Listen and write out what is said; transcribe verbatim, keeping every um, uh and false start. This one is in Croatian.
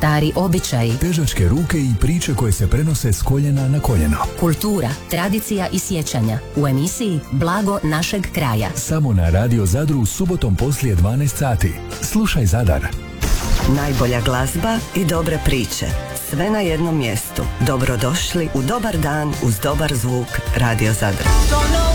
stari običaji, težačke ruke i priče koje se prenose s koljena na koljeno. kultura, tradicija i sjećanja u emisiji Blago našeg kraja. Samo na Radio Zadru subotom poslije dvanaest sati. Slušaj Zadar. Najbolja glazba i dobre priče. Sve na jednom mjestu. Dobrodošli u dobar dan uz dobar zvuk Radio Zadra.